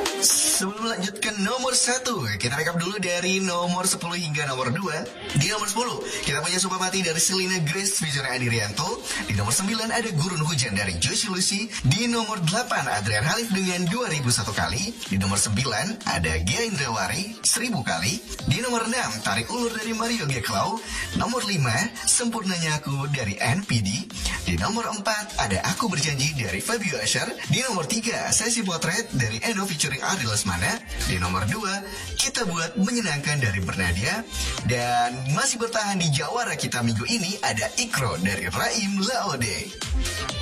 Sebelum lanjut ke nomor 1, kita rekap dulu dari nomor 10 hingga nomor 2. Di nomor 10, kita punya Sumpah Mati dari Selena Grace featuring Adi Rianto. Di nomor 9 ada Gurun Hujan dari Josie Lucy. Di nomor 8, Adrian Halif dengan 2001 kali. Di nomor 9, ada Gia Indrawari 1000 kali. Di nomor 6, Tarik Ulur dari Mario G. Clow. Nomor 5, Sempurnanya Aku dari NPD. Di nomor 4, ada Aku Berjanji dari Fabio Asher. Di nomor 3, Sesi Potret dari Eno featuring Ari Lesmana. Di nomor 2, Kita Buat Menyenangkan dari Bernadia. Dan masih bertahan di jawara kita minggu ini ada Ikro dari Raim Laode.